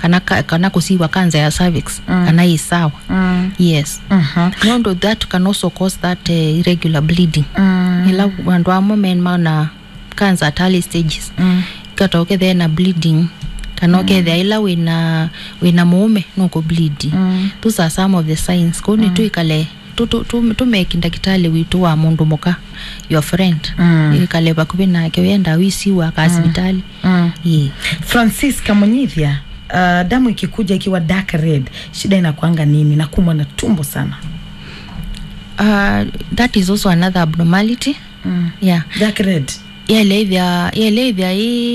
kana kusiwa cancer ya cervix kana isawa. Yes. Nondo that can also cause that irregular bleeding. Ila wandu amo men mauna cancer at early stages. Katoke there na bleeding kanoke there ila wina muume nuko bleed. Those are some of the signs. Kuni tu ikale to make ndakitali witu wa mundu muka your friend ikale bakubina ke wenda wisiwa ka hospitali. Francisca Munyithia, damu ikikuja ikiwa dark red, shida inakuanga nini na kuumwa na tumbo sana? That is also another abnormality. Yeah, dark red. Ile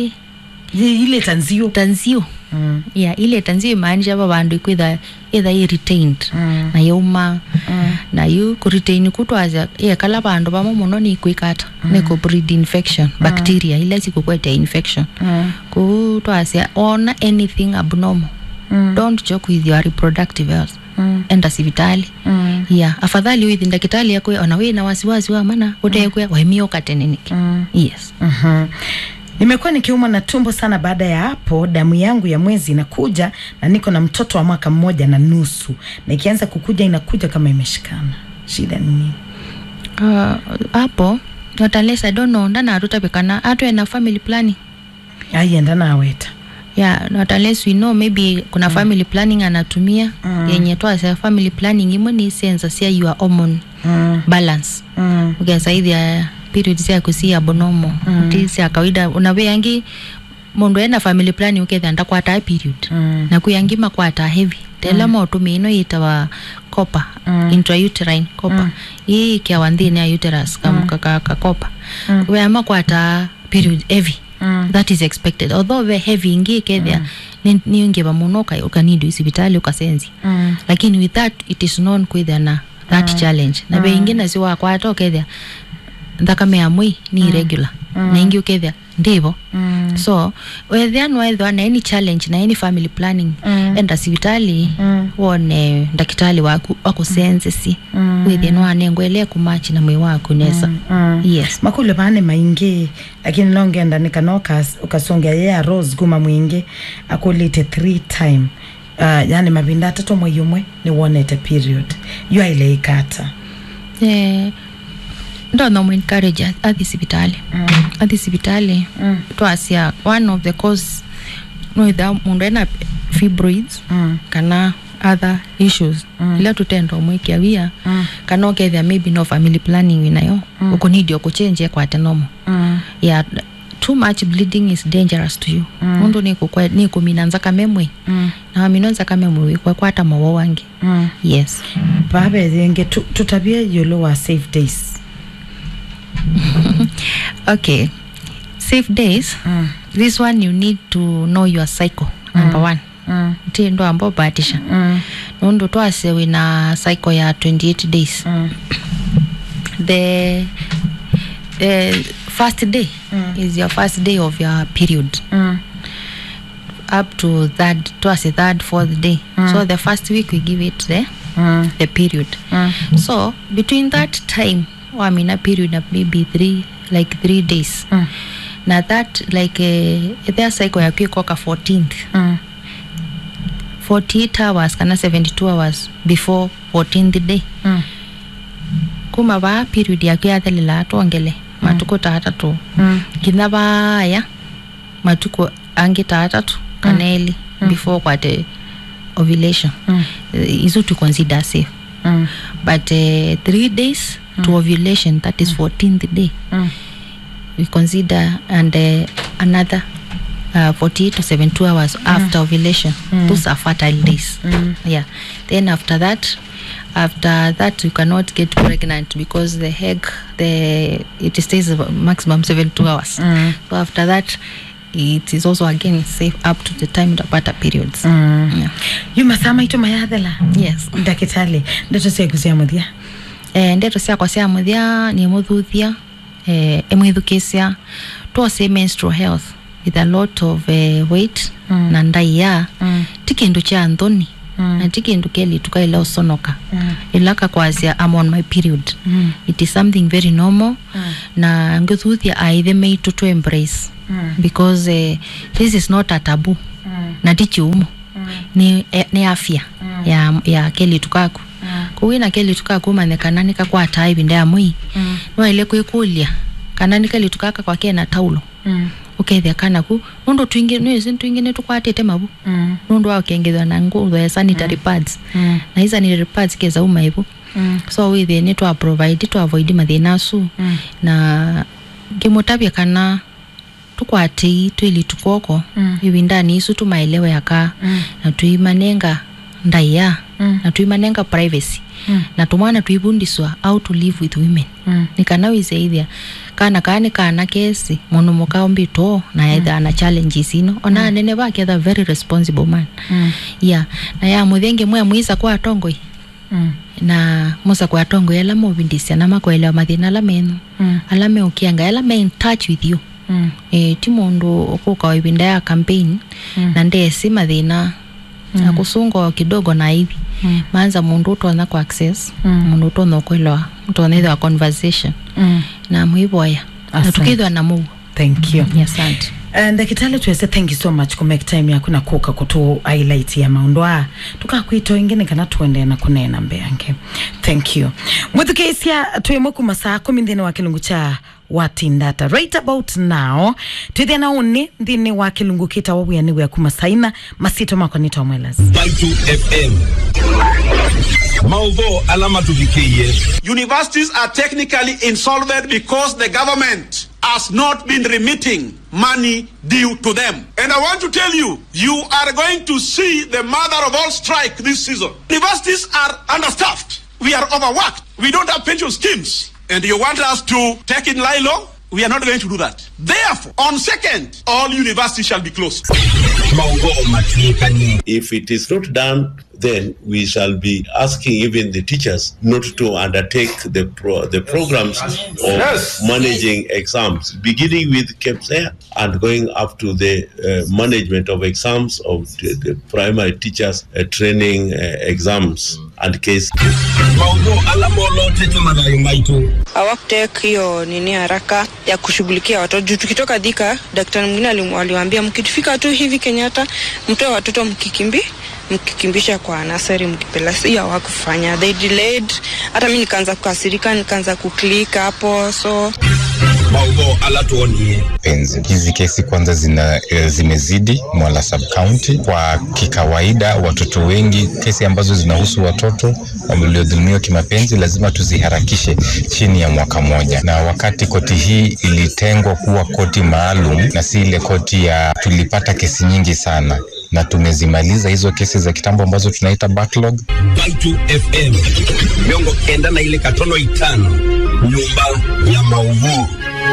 tanzio. Yeah, ile tanzio maanisha babandu kwitha retained na yuma na you ku retain kutwaza kala bandu bamo muno ni kwikata neko breed infection bacteria ile sikukweta infection kutwaza on anything abnormal. Don't joke with your reproductive health. Enda hospitali. Yeah, afadhali with ndakitali yako ona we na wasiwasi wa maana utekwe wahimio kateneniki. Yes. Nimekuwa nikiumwa na tumbo sana. Baada ya hapo damu yangu ya mwezi inakuja na niko na mtoto wa mwaka 1.5 na ikianza kukuja inakuja kama imeshikana. Shida ni nini? Hapo not unless I don't know ndana rutabekana atu ena family planning. Enda na aweta. Yeah, not unless we know maybe kuna family planning anatumia yenye toa sa family planning imoni sense sia your hormone balance. Ugeza idha periods ya kusia abnormal. Tisi ya kawaida unaweangi mundu ena family planning uketha ndakwata period na kuyangima kwata heavy tela motume ino yitawa copper intrauterine copper hii kia wandini ya uterus kaka copper kuyama kwata period heavy. That is expected, although very heavy ingi kedya ni ungeba munoka ukanidu hospitali ukasenzi lakini with that it is known kwitha na that challenge na be ingina siwa kwata kedya ndakame amui ni irregular na ingi ukethia ndivo. So whether na any challenge na any family planning enda hospitali wone ndakitali wako sensesi within wane ngwele kumachi na mwe wako nesa. Yes, makule bane maingi lakini nongenda nikanoka ukasongea ya rose guma mwingi akulite 3 time yani mabinda 3 moyumwe ni wonete period you ile ikata. Don't encourage at the hospitali. At the hospitali to asia one of the cause no da mundena fibroids kana other issues ila tutendo mwekia wia kana okethia maybe no family planning winayo ukonidio kuchange kwa tenomo. Yeah, too much bleeding is dangerous to you. Mundu ni kuminanza kamemwe na minonza kamemwe kwa kwata mawo wangi. Yes, babe yenge tutabia yolo wa safe days. Okay, safe days. This one you need to know your cycle. Number 1 tindo ambo batisha ndo twase wina cycle ya 28 days. The first day is your first day of your period up to third fourth day. So the first week we give it the period. So between that time wamina period na maybe 3 days na that like their cycle ya kwikoka 14th 48 hours kana 72 hours before 14th day. Kuma ba period ya kyathelela tuongele matuko 3 kinaba ya matuko angi 3 kaneli before kwate ovulation is to consider safe. But 3 days to ovulation, that is 14th day, we consider, and another 48 to 72 hours after ovulation. Those are fertile days. Yeah. Then after that you cannot get pregnant because the egg it stays maximum 72 hours. So after that it is also again safe up to the time utapata periods. Yeah. Yuma sama ito mayadela. Yes. Ndakitali ndeto sia kusia muthia. Ndeto sia kusia muthia ni muthuthia emwithukisia to say menstrual health with a lot of weight na ndaiya tikindu cha ndoni na tikindu keli tukaila usonoka ilaka kwazia I'm on my period. It is something very normal na nguthuthia aithe meitu to embrace because this is not a taboo na tichiumo ni afya ya keli tukaku kuwina keli tukaku manekana nikakwata ibinda ya mui no ile kwikulia kana nikeli tukaka kwa kena taulo ukethia kana ku nondo twingi no isin twingine tukwatete mabu nondo wa kengethwa na nguo ya sanitary pads na hizo sanitary pads keza umaibu so we the need to provide to avoid mathina su na ngimutabia kana tukwati twili tukoko ibindani isu tumaelewe yaka na tuimanenga ndaya na tuimanenga privacy na tumwana tuibundiswa how to live with women nikana wizeithia kana kesi muno mukao mbito na either ana challenges ino ona nene baki a very responsible man na ya muthenge mwe muisa kwa tongoi na musa kwa tongoi ala mubindisia na makwelewa mathina ala menu ala me ukianga ala me in touch with you timundu okuka ibinda ya campaign na ndesi mathina na kusungo kidogo na hivi manza mundu utona kwa access mundu utona kwelewa utona either conversation na muiboya na tukidwa na Mungu. Thank you. Yes, auntie. And Kitale tuweze thank you so much ku make time yako na kuka kutu highlight ya maundoa tukakwito ingine kana tuende na kunena mbeange. Thank you. Muthukesia tuyemo ku masaa 10 ndene wa kilungu cha watindata right about now twithena uni ndine wa kilungu kita wabu yani wa kumasaina masito makonita omwelas Baitu FM Maudho alama tuvikie. Universities are technically insolvent because the government has not been remitting money due to them. And I want to tell you, you are going to see the mother of all strike this season. Universities are understaffed. We are overworked. We don't have pension schemes. And you want us to take in lie low? We are not going to do that. Therefore, on second, all universities shall be closed. If it is not done, then we shall be asking even the teachers not to undertake the programs of managing exams, beginning with KEPSEA and going up to the management of exams of the primary teachers training exams and case. Hawakutek hiyo nini haraka ya kushughulikia watoto. Juu tukitoka Thika, daktari mwingine aliwaambia mkifika tu hivi Kenyatta mtoe watoto mkikimbisha kwa nasari mkipeleka. Hiyo hawakufanya. They delayed. Hata mimi nikaanza kukasirika, nikaanza kuklik hapo so hizi kesi kwanza zimezidi Mwala sub county. Kwa kikawaida watoto wengi, kesi ambazo zinahusu watoto waliodhulumiwa kimapenzi lazima tuziharakishe chini ya mwaka moja, na wakati koti hii ilitengwa kuwa koti maalum na si ile koti ya tulipata kesi nyingi sana na tumezimaliza hizo kesi za kitambo ambazo tunaita backlog. Baitu FM miongo kenda na ile katono 5 nyumba ya maudho.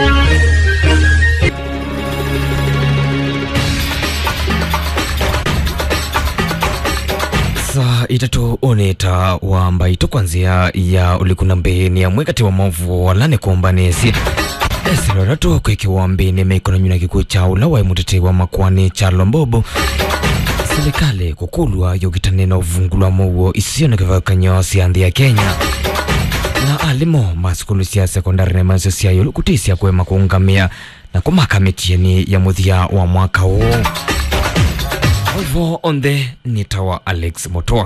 Sa itatu oneta wa Mbaito kwanzia ya ulikuna mbeni ya mwekati wa mavu walane kuombanesi Esirarato kweke wa mbeni meikono nyuna kiku cha ulawa mutete wa makwani cha Lombobo serikali kukulwa yogitane na uvungulwa mwo isiyo kavakanya siandhi ya Kenya na alimo maskulu sia sekondari na mazo sia yulu kutisia kwema kuungamia na kumakamitieni ya muthia wa mwaka huo. Ovo on the nitawa Alex Motoa.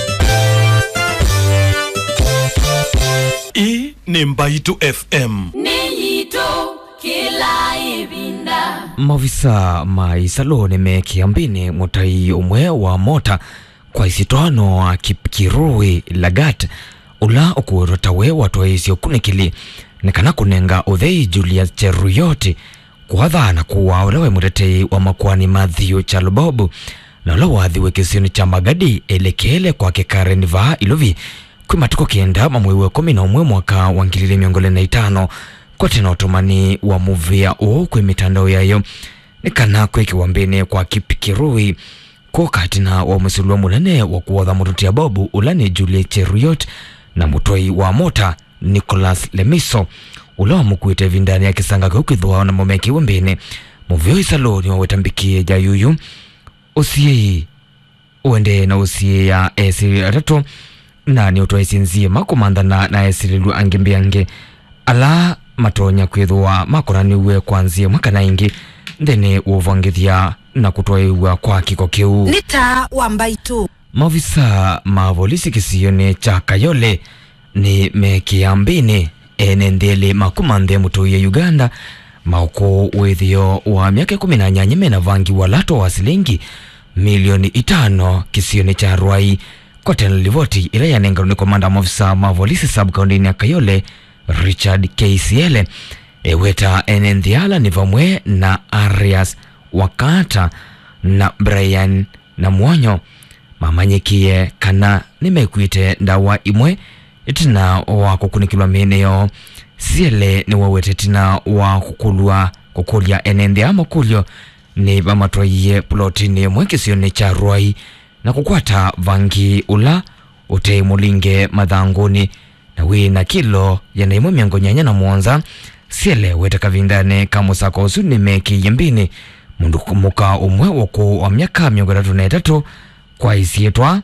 Ni Mbaitu FM Neyito kila ibinda. Mavisa maisalone mekiambini mutai umwe wa mota kwa isitoano wa Kipkirui Lagat ula ukurotawe watu wa isio kunikili nekana kunenga uthei Julia Cheruyoti kuhadhana kuwa ulawe mutetei wa makwani Matthew Chalobobu na ula wadhiwe kisioni cha Magadi elekele kwa Karen Vaa ilovi kumatuko kienda mamwewe 11 mwaka wa 2025 kwa tena otomani wa muvia kwa mitandao yayo nekana kweki wambene kwa Kipkirui kwa katina wa musulwa munene wa kuwadha mututia bobu ulane Julia Cheruyot na mutoi wa mota Nicholas Lemiso ula mukuite vindani ya kisanga kukidhwa na momeki wambene muvio isaloni wa wetambikie jayuyu usiye uende na usiye ya esirarato na ni utoa isinzie makomandana na esirilu angembiange ala matonya kwithwa makorani we kwanzie mwaka na ingi ndene uvangithia na kutoiwa kwa kiko kiu. Nita Wambaitu. Maafisa mavolisi kisione cha Kayole ni mekiambini enendele makumande mutu ya Uganda mauko wethio wa miaka 18 mena vangi walato wa silingi milioni 5 kisione cha Ruai kwa tena livoti ila ya nenga ni komanda maafisa mavolisi sub-county ya Kayole Richard KCL eweta enendiala ni vamwe na Arias Wakata na Brian na Mwonyo mamanyikie kana nimekuite ndawa imwe itina wa kukunikilwa meneo siele ni wawete tina wa kukulia enendia makulyo ni bamatwaye plotini mwekisione cha Ruai na kukwata vangi ula ute mulinge madhanguni na wina kilo yanaimwe miongo nyanya na muonza siele wete kavindane kamusako usuni meki yembini mundu kumuka umwe wako wa miaka 33 kwa isietwa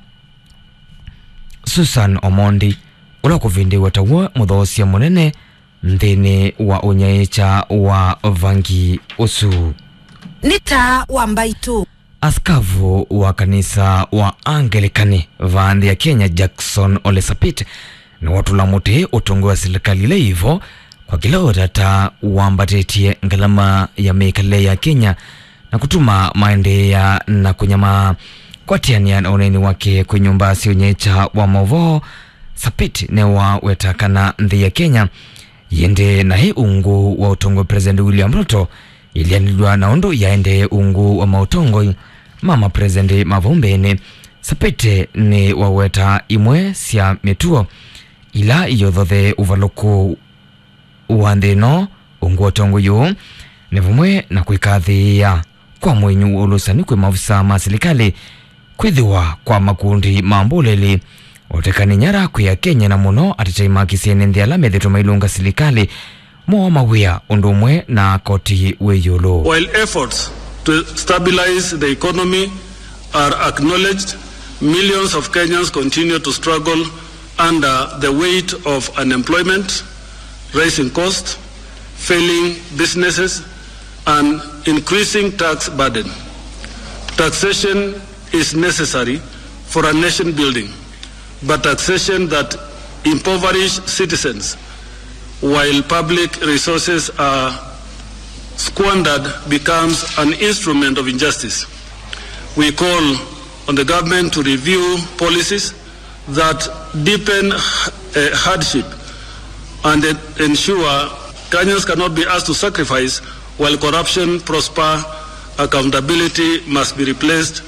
Susan Omondi ula kuvindi watawa mudhosia munene nthini wa unyaecha wa vangi usu. Nita Wambaitu. Askavu wa kanisa wa Angelikani vaandhi ya Kenya Jackson Ole Sapit na watu la muti utungu wa serikali ile hivyo kwa kila watata wambatetie ngalama ya meikale ya Kenya na kutuma maendea na kunyama kwa tiania na uneni wake kwenye nyumba sionyecha wa Movo. Sapit ne wa wetakana nthi ya Kenya yende na hii ungu wa utongo President William Ruto ilianilwa na ondo yaende ungu wa mautongo mama President Mavumbene. Sapete ni waweta imwe sia metuo ila iyodhothe uvaloku uandeno ungu wa tongo yu nevumwe na kuikathia kwa mwenyu ulusani kwe maafisa masilikali kwithiwa kwa makundi mambuleli otekani nyara kuya Kenya na muno atichaima kisiene ndiala medheto mailunga silikali mo mawia undumwe na koti weyolo. While efforts to stabilize the economy are acknowledged, millions of Kenyans continue to struggle under the weight of unemployment, rising costs, failing businesses, and increasing tax burden. Taxation is necessary for a nation building, but taxation that impoverish citizens while public resources are squandered becomes an instrument of injustice. We call on the government to review policies that deepen hardship and ensure Kenyans cannot be asked to sacrifice while corruption prosper. Accountability must replace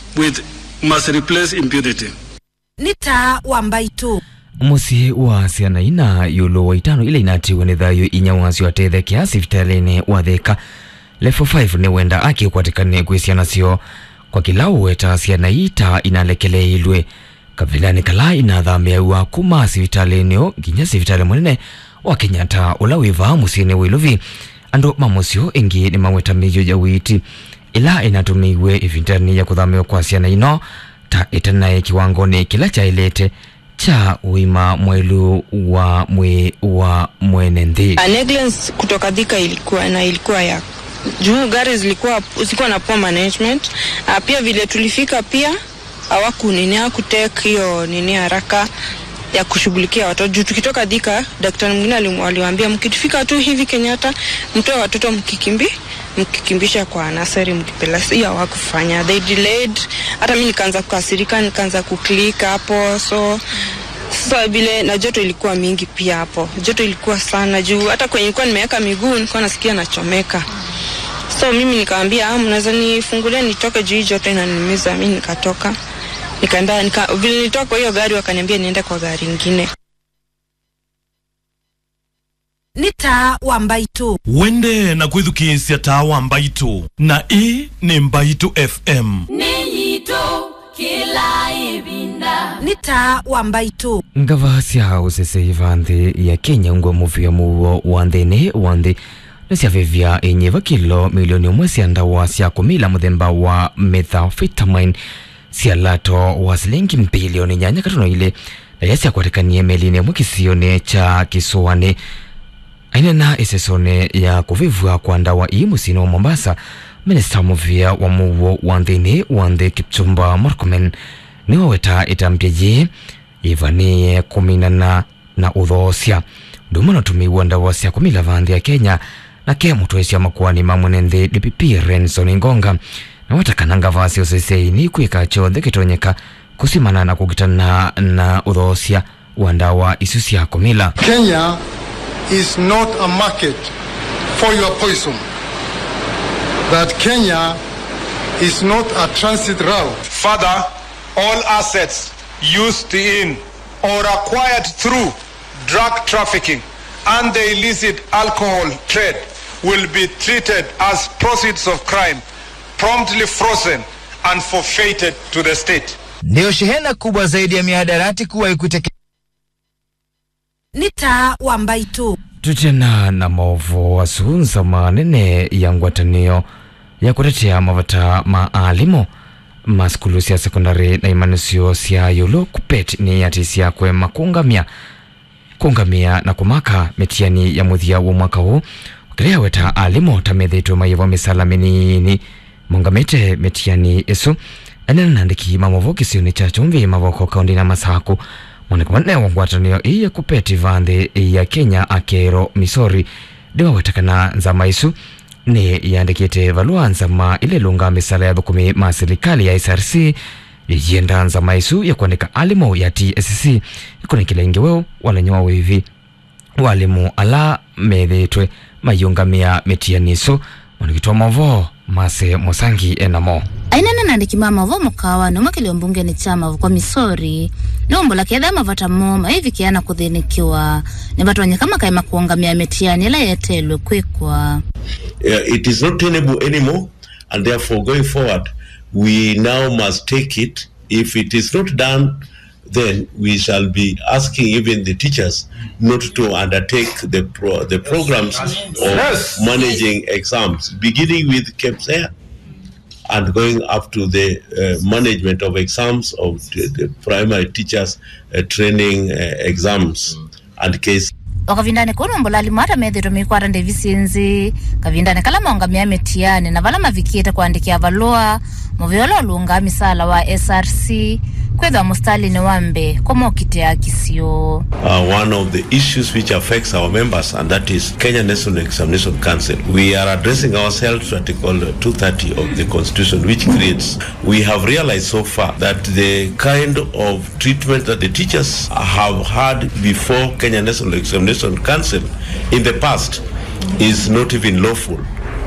impunity. Nita Wambaitu. Musi wa siana ina yulo wa itano ile inatiwa ni dhayo inyawansi wa tethe kiasi vitalene wa dheka Level 5 ni wenda aki kwatikane kuisiana sio kwa kila uweta siana ita inalekele ilwe kavilani kala inadhamia wa kuma sivitalene ginya sivitale mwenene wa Kenyatta ulawiva musine wiluvi ando mamosio ingi ni maweta miyo ya witi ila inatumiwe evitani ya kudhamio kwa siana ino ta itanaye kiwangoni kila cha ilete cha uima mwelu wa mwenendi. Negligence kutoka Thika ilikuwa ya juu, gari zilikuwa na poor management. Pia vile tulifika pia hawakutake hiyo haraka ya kushughulikia watoto. Juu tukitoka Thika, daktari mwingine aliwaambia mkifika tu hivi Kenyatta mtoe watoto mkikimbisha kwa nasari mkipeleka. Hiyo hawakufanya. They delayed. Hata mimi nikaanza kukasirika, nikaanza kuklik hapo. So vile na joto ilikuwa mingi pia hapo. Joto ilikuwa sana juu hata kwenye nilikuwa nimeweka miguu nilikuwa nasikia nachomeka. So mimi nikamwambia mnaweza nifungulie nitoke juu joto inanimiza. Mimi nikatoka. Vile nilitoka kwa hiyo gari wakaniambia niende kwa gari nyingine. Nita Wambaitu. Wende na kwithukiisia ta Wambaitu na ni Mbaitu FM. Niyito kila ibinda. Nita Wambaitu. Ngavasia usese ivandhi ya Kenya ngwa muvia muwo wandhene wandhi nisia vivya enyeva kilo milioni mwesi andawa siya kumila muthemba wa methamphetamine siya lato wa silingi bilioni nyanya katuno ile na yasi ya kwatikanie meline mwikisione cha kisuwane aina na isesone ya kuvivwa kwa ndawa ii musino wa Mombasa Minister muvia wa muwo wanthini wanthe Kipchumba Murkomen niwe weta itambyeji ivanie kuminana na uthosia ndumana tumiwa ndawa cia kumila vanthi ya Kenya na ke mutwecia makwani mamunenthi DPP Renson Ngonga na watakananga vasi useseini kwika chothe kitonyeka kusimana na kugitana na uthosia wa ndawa isu cia kumila. Kenya is not a market for your poison. That Kenya is not a transit route. Further, all assets used in or acquired through drug trafficking and the illicit alcohol trade will be treated as proceeds of crime, promptly frozen and forfeited to the state. Ndio shehena kubwa zaidi ya mihadarati kuwa ikuteke Nita Wambaitu. Tutena na maovu wasunza manene ya ngwatanio ya kutetea mavata maalimo maskulu cia sekondari na imanusio cia yulu kupet ni yatisia kwema kungamia na kumaka metiani ya muthia wa mwaka huu wakilea weta alimo tamethetwe maivo misala minini mungamete metiani isu enena nandiki mamovo kisioni cha chumvi mavoko kaundi na masaku mwanekumanne wa ngwatanio iya kupeti vanthi ya Kenya Akero Misori diwa watakana nzama isu ni yandikite valua nzama ile lunga misala ya thukumi ma serikali ya SRC yenda nzama isu ya kuandika alimo ya TSC ikonikila ingeweo walanyoa wivi walimu ala methetwe mayungamia metianiso mwanikitwa mavo Mase Mosangi enamo ainana nandiki mama vo mukawa no makili mbunge ni chama kwa Misori nombo la kedha mavata moma hivi kiana kuthinikiwa ni batwanye kama kaima kuongamia metiani la yetelwe kwekwa. It is not tenable anymore, and therefore going forward we now must take it. If it is not done, then we shall be asking even the teachers not to undertake the programs of managing exams, beginning with KEPSEA and going up to the management of exams of the primary teachers training exams and case. Wakavindane kono mbolali mata medhiro mikwara ndevisinzi kavindane kala maongamia metiani na vala mavikieta kuandikia valua muviolo lunga misala wa SRC kwedha mustali ni wambe komo kitea kisio. One of the issues which affects our members, and that is Kenya National Examination Council. We are addressing ourselves to Article 230 of the Constitution, which creates, we have realized so far that the kind of treatment that the teachers have had before Kenya National Examination Council in the past is not even lawful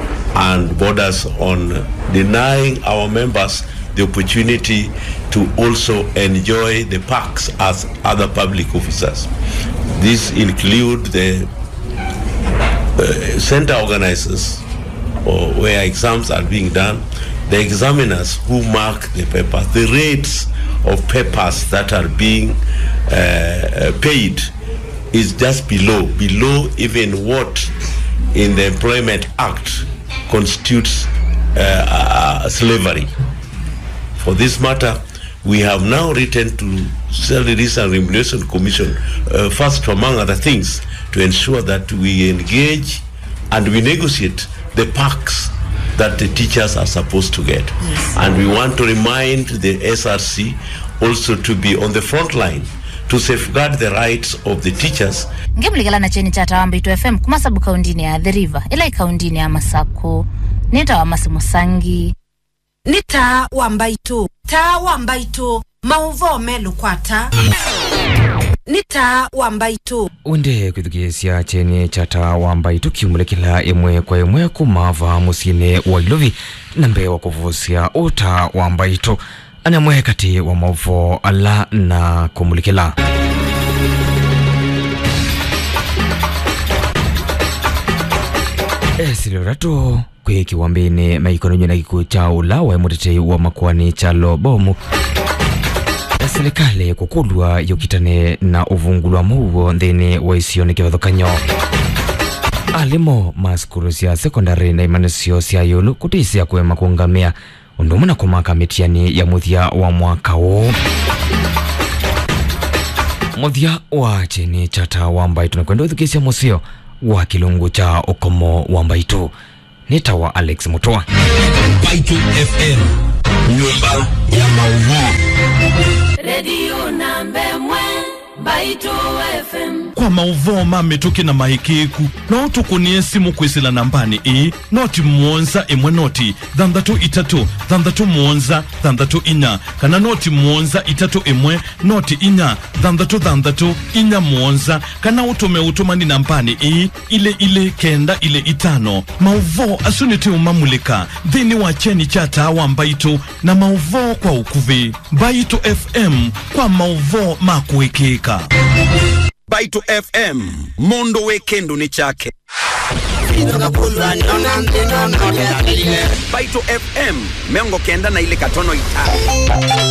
and borders on denying our members the opportunity to also enjoy the perks as other public officers. These include the center organizers or where exams are being done, the examiners who mark the papers, the rates of papers that are being paid is just below even what in the Employment Act constitutes slavery. For this matter, we have now written to Salaries and Remuneration Commission, first among other things, to ensure that we engage and we negotiate the perks that the teachers are supposed to get. Yes. And we want to remind the SRC also to be on the front line to safeguard the rights of the teachers. Ngemligala na cheni chata Wambaitu FM kumasabu kaundini ya The River, ila kaundini ya Masako. Nita wa Mase Mosangi. Nita Wambaitu. Ta Wambaitu. Mauvo melu kwata. Nita Wambaitu. Unde kuthukiesya cheni chata Wambaitu kiumulekila imwe kwa imwe kumava musine wa Ilovi na mbe wa kuvusia uta Wambaitu anamwe kati wa mauvo ala na kumulikila. Siloratu kwe kiwambini maikono na kikuu cha ulawa mutete wa makwani chalo bomu na serikali kukudwa yukitane na uvungulwa muwo ndeni wa isioni kivathokanyo. Alimo maskuru cia sekondari na imanusio cia yulu kutisia kwema kuungamia undumuna kumaka mitiani ya muthia wa mwaka huu. Muthia wa cheni chata Wambaitu na kwenda uthukisia musio wa kilungu cha Okomo Wambaitu nitawa Alex Mutua. Baitu FM, nyumba ya maudhui. Radio namba mwe Baitu FM. Kwa maudhui mamituki na mahikiku na utukunie simu kwisila nambani noti muonza imwe noti dhandatu itatu dhandatu muonza dhandatu inya kana noti muonza itatu imwe noti inya dhandatu inya muonza kana utumani nambani ile kenda ile itano. Maudhui asuniti umamulika dhini wa cheni chata wa Mbaitu na maudhui kwa ukuvi. Baitu FM kwa maudhui makuikika. Baitu FM, mondo weekend ni chake. Baitu FM, mengo kenda na ile katono ita.